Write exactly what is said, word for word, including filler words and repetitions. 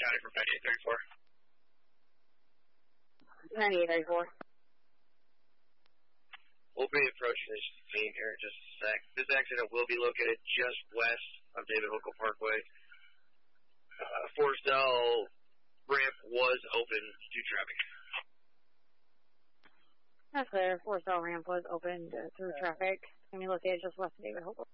County from ninety-eight thirty-four. ninety-eight thirty-four. We'll be approaching this scene here in just a sec. This accident will be located just west of David Hochul Parkway. Uh, Forestell ramp was open to traffic. That's clear. Forestell ramp was opened uh, through traffic. Can be located just west of David Hochul.